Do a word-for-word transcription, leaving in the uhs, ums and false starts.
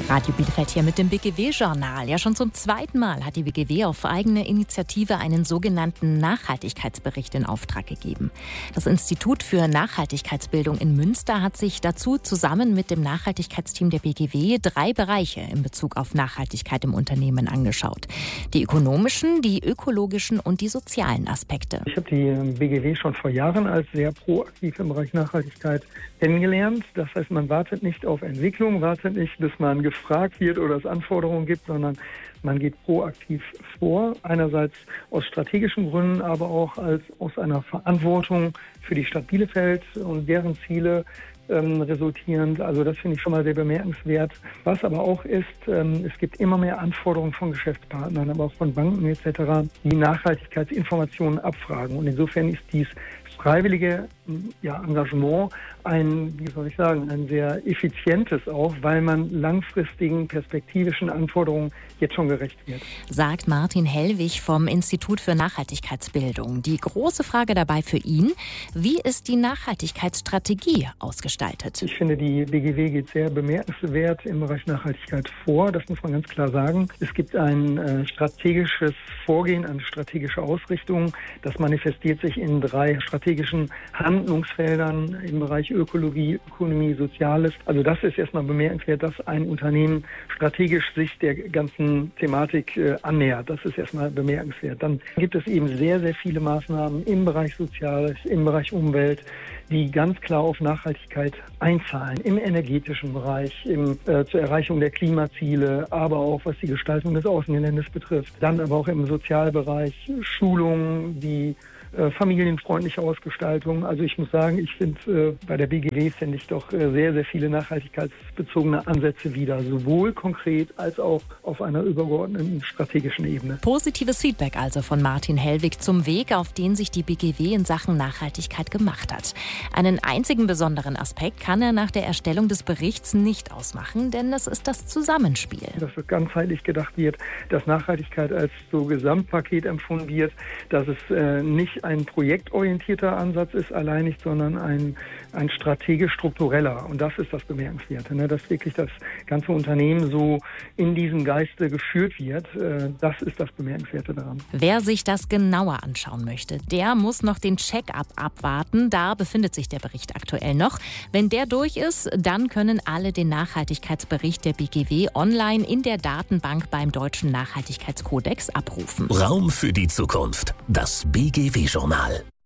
Radio Bielefeld hier mit dem B G W-Journal. Ja, schon zum zweiten Mal hat die B G W auf eigene Initiative einen sogenannten Nachhaltigkeitsbericht in Auftrag gegeben. Das Institut für Nachhaltigkeitsbildung in Münster hat sich dazu zusammen mit dem Nachhaltigkeitsteam der B G W drei Bereiche in Bezug auf Nachhaltigkeit im Unternehmen angeschaut. Die ökonomischen, die ökologischen und die sozialen Aspekte. Ich habe die B G W schon vor Jahren als sehr proaktiv im Bereich Nachhaltigkeit kennengelernt. Das heißt, man wartet nicht auf Entwicklung, wartet nicht, bis man gefragt wird oder es Anforderungen gibt, sondern man geht proaktiv vor. Einerseits aus strategischen Gründen, aber auch als aus einer Verantwortung für die Stadt Bielefeld und deren Ziele ähm, resultierend. Also das finde ich schon mal sehr bemerkenswert. Was aber auch ist, ähm, es gibt immer mehr Anforderungen von Geschäftspartnern, aber auch von Banken et cetera, die Nachhaltigkeitsinformationen abfragen. Und insofern ist dies freiwillige ja, Engagement ein, wie soll ich sagen, ein sehr effizientes auch, weil man langfristigen perspektivischen Anforderungen jetzt schon gerecht wird. Sagt Martin Hellwig vom Institut für Nachhaltigkeitsbildung. Die große Frage dabei für ihn: Wie ist die Nachhaltigkeitsstrategie ausgestaltet? Ich finde, die B G W geht sehr bemerkenswert im Bereich Nachhaltigkeit vor. Das muss man ganz klar sagen. Es gibt ein äh, strategisches Vorgehen, eine strategische Ausrichtung. Das manifestiert sich in drei strategischen Handlungsfeldern im Bereich Ökologie, Ökonomie, Soziales. Also das ist erstmal bemerkenswert, dass ein Unternehmen strategisch sich der ganzen Thematik äh, annähert. Das ist erstmal bemerkenswert. Dann gibt es eben sehr, sehr viele Maßnahmen im Bereich Soziales, im Bereich Umwelt, die ganz klar auf Nachhaltigkeit einzahlen. Im energetischen Bereich, im, äh, zur Erreichung der Klimaziele, aber auch was die Gestaltung des Außengeländes betrifft. Dann aber auch im Sozialbereich Schulungen, die äh, familienfreundliche Ausgestaltung. Also ich muss sagen, ich finde, äh, bei der B G W finde ich doch äh, sehr, sehr viele nachhaltigkeitsbezogene Ansätze wieder, sowohl konkret als auch auf einer übergeordneten strategischen Ebene. Positives Feedback also von Martin Hellwig zum Weg, auf den sich die B G W in Sachen Nachhaltigkeit gemacht hat. Einen einzigen besonderen Aspekt kann er nach der Erstellung des Berichts nicht ausmachen, denn es ist das Zusammenspiel. Dass es ganzheitlich gedacht wird, dass Nachhaltigkeit als so Gesamtpaket empfunden wird, dass es äh, nicht ein projektorientierter Ansatz ist, allein nicht, sondern ein, ein strategisch-struktureller. Und das ist das Bemerkenswerte, ne? Dass wirklich das ganze Unternehmen so in diesem Geiste geführt wird. Äh, das ist das Bemerkenswerte daran. Wer sich das genauer anschauen möchte, der muss noch den Check-up abwarten. Da befindet sich der Bericht aktuell noch. Wenn der durch ist, dann können alle den Nachhaltigkeitsbericht der B G W online in der Datenbank beim Deutschen Nachhaltigkeitskodex abrufen. Raum für die Zukunft. Das B G W-Journal.